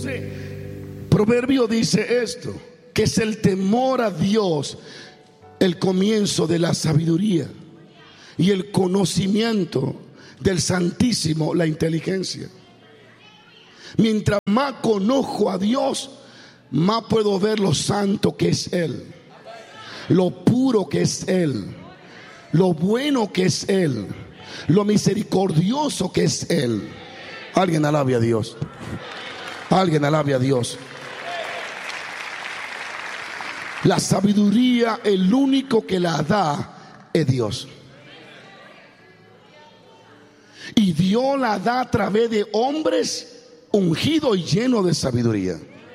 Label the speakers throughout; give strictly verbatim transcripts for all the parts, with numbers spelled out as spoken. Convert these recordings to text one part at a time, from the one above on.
Speaker 1: Entonces, Proverbio dice esto, que es el temor a Dios el comienzo de la sabiduría, y el conocimiento del Santísimo la inteligencia. Mientras más conozco a Dios, más puedo ver lo santo que es Él, lo puro que es Él, lo bueno que es Él, lo misericordioso que es Él. Alguien alabe a Dios. Alguien alabe a Dios. La sabiduría, el único que la da es Dios. Y Dios la da a través de hombres ungidos y llenos de sabiduría.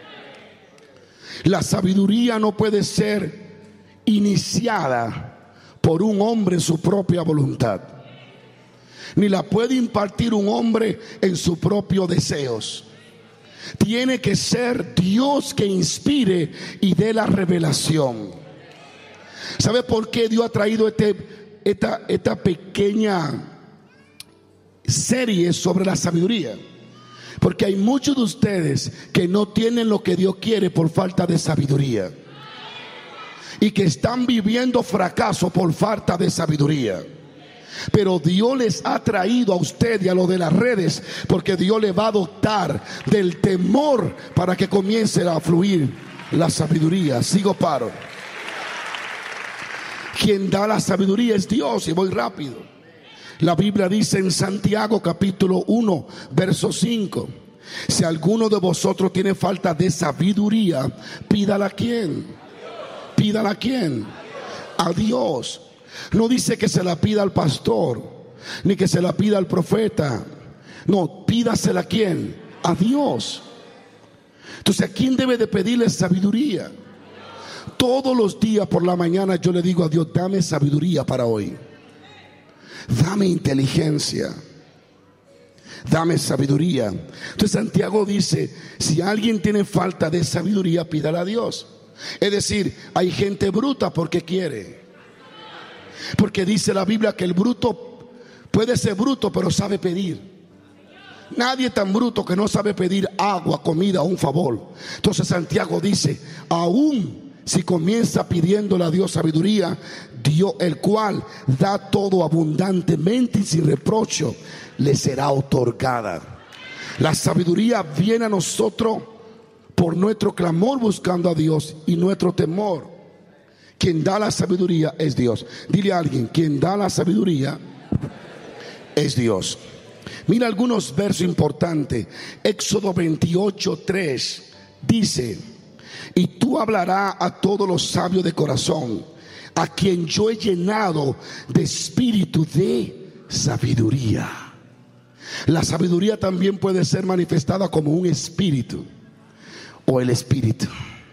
Speaker 1: La sabiduría no puede ser iniciada por un hombre en su propia voluntad, ni la puede impartir un hombre en sus propios deseos. Tiene que ser Dios que inspire y dé la revelación. ¿Sabe por qué Dios ha traído este, esta, esta pequeña serie sobre la sabiduría? Porque hay muchos de ustedes que no tienen lo que Dios quiere por falta de sabiduría, y que están viviendo fracaso por falta de sabiduría. Pero Dios les ha traído a usted y a los de las redes, porque Dios le va a dotar del temor para que comience a fluir la sabiduría. Sigo paro. Quien da la sabiduría es Dios. Y voy rápido. La Biblia dice en Santiago capítulo uno verso cinco: si alguno de vosotros tiene falta de sabiduría, pídala a quién. Pídala a quién. A Dios. No dice que se la pida al pastor, ni que se la pida al profeta. No, pídasela a quién. A Dios. Entonces, ¿a quién debe de pedirle sabiduría? Todos los días por la mañana yo le digo a Dios: dame sabiduría para hoy, dame inteligencia, dame sabiduría. Entonces Santiago dice: si alguien tiene falta de sabiduría, pídala a Dios. Es decir, hay gente bruta porque quiere. Porque dice la Biblia que el bruto puede ser bruto, pero sabe pedir. Nadie es tan bruto que no sabe pedir agua, comida o un favor. Entonces Santiago dice: aún si comienza pidiéndole a Dios sabiduría, Dios, el cual da todo abundantemente y sin reproche, le será otorgada. La sabiduría viene a nosotros por nuestro clamor buscando a Dios y nuestro temor. Quien da la sabiduría es Dios. Dile a alguien: quien da la sabiduría es Dios. Mira algunos versos importantes. Éxodo veintiocho tres dice: y tú hablarás a todos los sabios de corazón, a quien yo he llenado de espíritu de sabiduría. La sabiduría también puede ser manifestada como un espíritu, o el espíritu.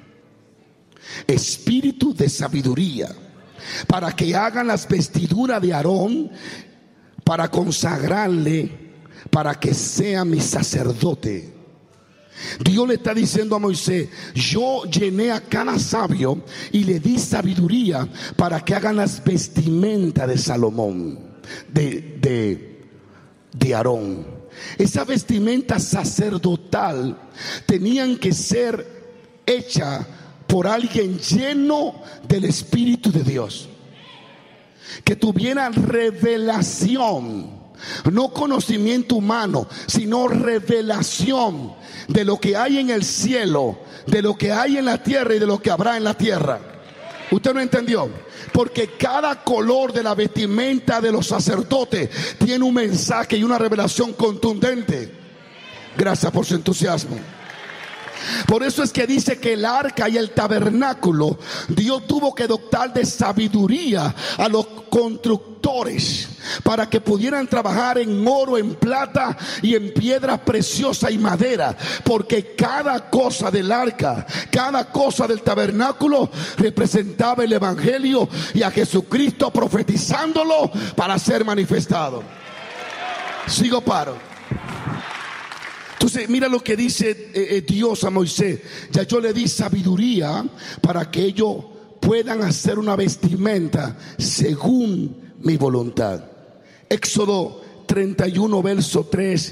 Speaker 1: Espíritu de sabiduría, para que hagan las vestiduras de Aarón, para consagrarle, para que sea mi sacerdote. Dios le está diciendo a Moisés: yo llené a cada sabio y le di sabiduría para que hagan las vestimentas de Salomón, de, de, de Aarón. Esa vestimenta sacerdotal tenían que ser hecha por alguien lleno del Espíritu de Dios, que tuviera revelación, no conocimiento humano, sino revelación de lo que hay en el cielo, de lo que hay en la tierra y de lo que habrá en la tierra. ¿Usted no entendió? Porque cada color de la vestimenta de los sacerdotes tiene un mensaje y una revelación contundente. Gracias por su entusiasmo. Por eso es que dice que el arca y el tabernáculo, Dios tuvo que dotar de sabiduría a los constructores para que pudieran trabajar en oro, en plata y en piedras preciosas y madera, porque cada cosa del arca, cada cosa del tabernáculo representaba el evangelio y a Jesucristo profetizándolo para ser manifestado. Sigo paro. Entonces mira lo que dice eh, eh, Dios a Moisés: ya yo le di sabiduría para que ellos puedan hacer una vestimenta según mi voluntad. Éxodo treinta y uno verso tres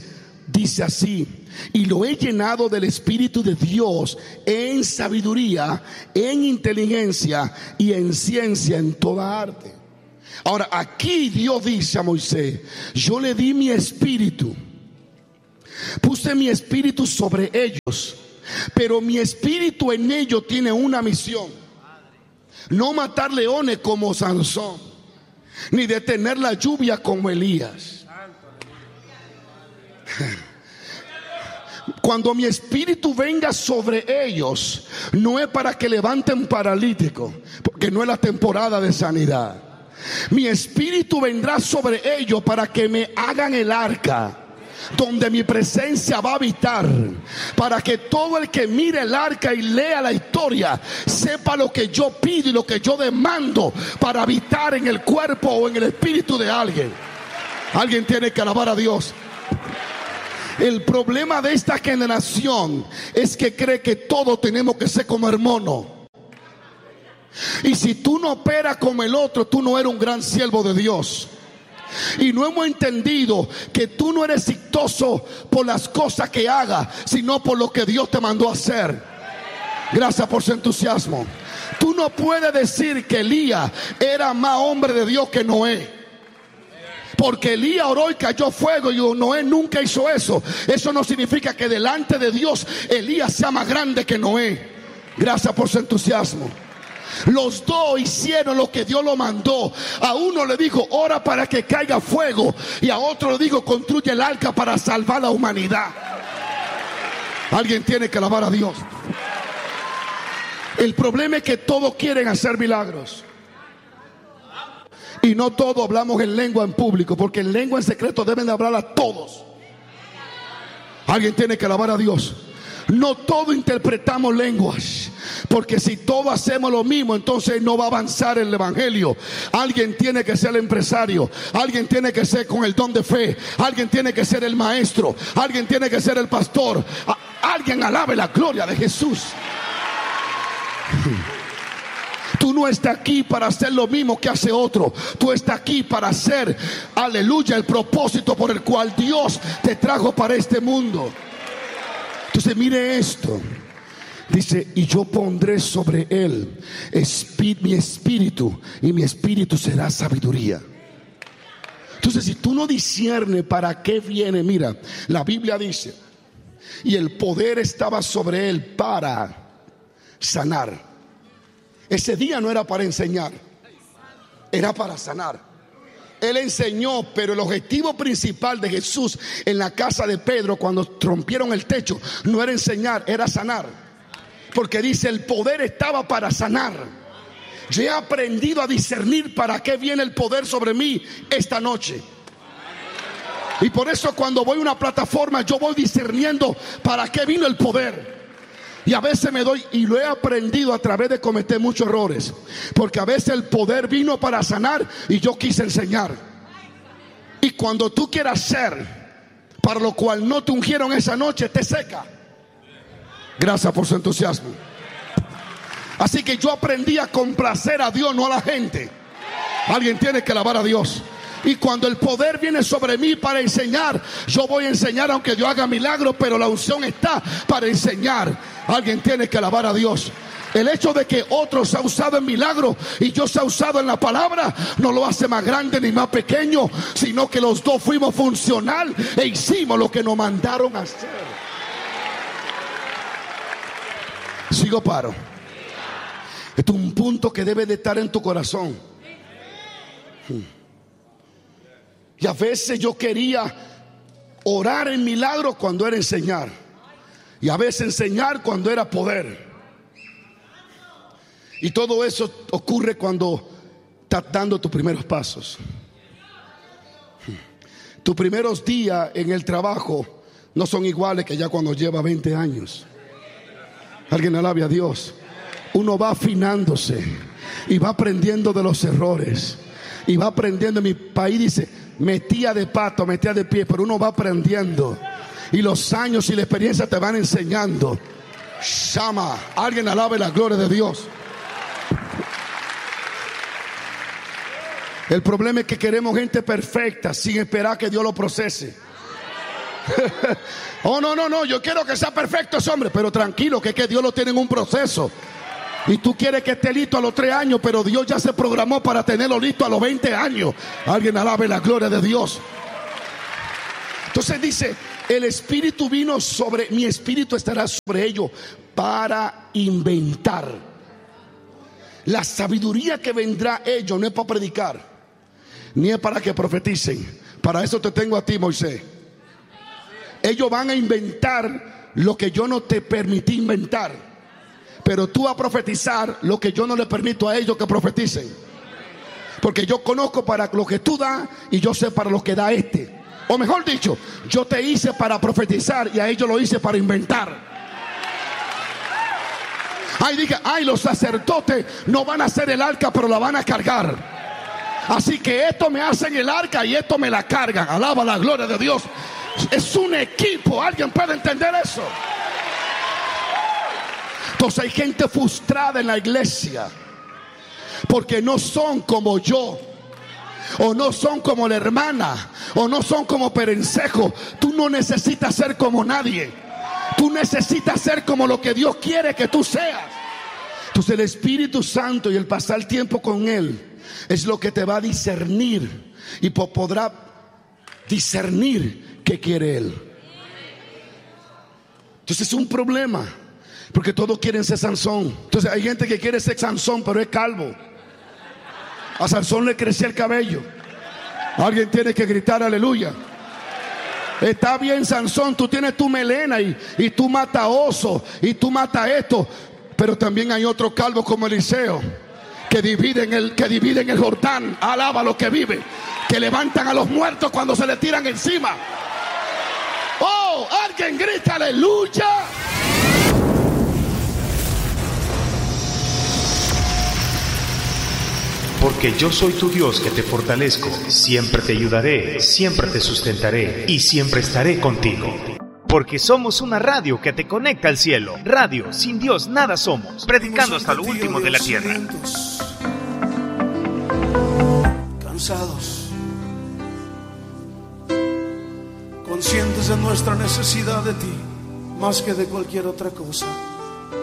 Speaker 1: dice así: y lo he llenado del Espíritu de Dios en sabiduría, en inteligencia y en ciencia, en toda arte. Ahora, aquí Dios dice a Moisés: yo le di mi espíritu, puse mi espíritu sobre ellos, pero mi espíritu en ellos tiene una misión: no matar leones como Sansón, ni detener la lluvia como Elías. Cuando mi espíritu venga sobre ellos, no es para que levanten paralíticos, porque no es la temporada de sanidad. Mi espíritu vendrá sobre ellos para que me hagan el arca, donde mi presencia va a habitar, para que todo el que mire el arca y lea la historia sepa lo que yo pido y lo que yo demando para habitar en el cuerpo o en el espíritu de alguien. Alguien tiene que alabar a Dios. El problema de esta generación es que cree que todos tenemos que ser como hermano. Y si tú no operas como el otro, tú no eres un gran siervo de Dios. Y no hemos entendido que tú no eres exitoso por las cosas que hagas, sino por lo que Dios te mandó a hacer. Gracias por su entusiasmo. Tú no puedes decir que Elías era más hombre de Dios que Noé, porque Elías oró y cayó fuego, y Noé nunca hizo eso. Eso no significa que delante de Dios Elías sea más grande que Noé. Gracias por su entusiasmo. Los dos hicieron lo que Dios lo mandó. A uno le dijo: ora para que caiga fuego, y a otro le dijo: construye el arca para salvar a la humanidad. Alguien tiene que alabar a Dios. El problema es que todos quieren hacer milagros, y no todos hablamos en lengua en público, porque en lengua en secreto deben de hablar a todos. Alguien tiene que alabar a Dios. No todos interpretamos lenguas, porque si todos hacemos lo mismo, entonces no va a avanzar el evangelio. Alguien tiene que ser el empresario, alguien tiene que ser con el don de fe, alguien tiene que ser el maestro, alguien tiene que ser el pastor. Alguien alabe la gloria de Jesús. Tú no estás aquí para hacer lo mismo que hace otro. Tú estás aquí para hacer, aleluya, el propósito por el cual Dios te trajo para este mundo. Entonces mire esto. Dice: y yo pondré sobre él espí- mi espíritu, y mi espíritu será sabiduría. Entonces, si tú no disciernes para qué viene, mira, la Biblia dice: y el poder estaba sobre él para sanar. Ese día no era para enseñar, era para sanar. Él enseñó, pero el objetivo principal de Jesús en la casa de Pedro, cuando rompieron el techo, no era enseñar, era sanar. Porque dice: el poder estaba para sanar. Yo he aprendido a discernir para qué viene el poder sobre mí esta noche. Y por eso cuando voy a una plataforma, yo voy discerniendo para qué vino el poder. Y a veces me doy, y lo he aprendido a través de cometer muchos errores, porque a veces el poder vino para sanar y yo quise enseñar. Y cuando tú quieras ser para lo cual no te ungieron esa noche, te seca. Gracias por su entusiasmo. Así que yo aprendí a complacer a Dios, no a la gente. Alguien tiene que alabar a Dios. Y cuando el poder viene sobre mí para enseñar, yo voy a enseñar aunque Dios haga milagros, pero la unción está para enseñar. Alguien tiene que alabar a Dios. El hecho de que otro se ha usado en milagros y yo se ha usado en la palabra no lo hace más grande ni más pequeño, sino que los dos fuimos funcional e hicimos lo que nos mandaron a hacer. Sigo paro. Esto es un punto que debe de estar en tu corazón. Y a veces yo quería orar en milagros cuando era enseñar, y a veces enseñar cuando era poder. Y todo eso ocurre cuando estás dando tus primeros pasos. Tus primeros días en el trabajo no son iguales que ya cuando lleva veinte años. Alguien alabe a Dios. Uno va afinándose y va aprendiendo de los errores, y va aprendiendo. En mi país dice: metía de pato, metía de pie, pero uno va aprendiendo. Y los años y la experiencia te van enseñando. Shama, alguien alabe la gloria de Dios. El problema es que queremos gente perfecta sin esperar que Dios lo procese. Oh, no, no, no, yo quiero que sea perfecto ese hombre. Pero tranquilo, que es que Dios lo tiene en un proceso. Y tú quieres que esté listo a los tres años, pero Dios ya se programó para tenerlo listo a los veinte años. Alguien alabe la gloria de Dios. Entonces dice, el Espíritu vino sobre, mi Espíritu estará sobre ellos para inventar. La sabiduría que vendrá a ellos no es para predicar, ni es para que profeticen. Para eso te tengo a ti, Moisés. Ellos van a inventar lo que yo no te permití inventar, pero tú vas a profetizar lo que yo no le permito a ellos que profeticen. Porque yo conozco para lo que tú das y yo sé para lo que da este. O mejor dicho, yo te hice para profetizar y a ellos lo hice para inventar. Ay, diga, ay, los sacerdotes no van a hacer el arca, pero la van a cargar. Así que esto me hacen el arca y esto me la cargan. Alaba la gloria de Dios. Es un equipo. ¿Alguien puede entender eso? Entonces hay gente frustrada en la iglesia porque no son como yo, o no son como la hermana, o no son como Perencejo. Tú no necesitas ser como nadie. Tú necesitas ser como lo que Dios quiere que tú seas. Entonces el Espíritu Santo y el pasar tiempo con Él es lo que te va a discernir y podrá discernir qué quiere Él. Entonces es un problema, porque todos quieren ser Sansón. Entonces hay gente que quiere ser Sansón, pero es calvo. A Sansón le crecía el cabello. Alguien tiene que gritar aleluya. Está bien, Sansón, tú tienes tu melena y, y tú matas osos y tú matas esto. Pero también hay otro calvo como Eliseo, que dividen el, que dividen el Jordán. Alaba a los que viven, que levantan a los muertos cuando se le tiran encima. Oh, alguien grita aleluya.
Speaker 2: Porque yo soy tu Dios que te fortalezco, siempre te ayudaré, siempre te sustentaré y siempre estaré contigo. Porque somos una radio que te conecta al cielo. Radio, sin Dios nada somos, predicando hasta lo último de la tierra.
Speaker 3: Cansados, conscientes de nuestra necesidad de ti, más que de cualquier otra cosa.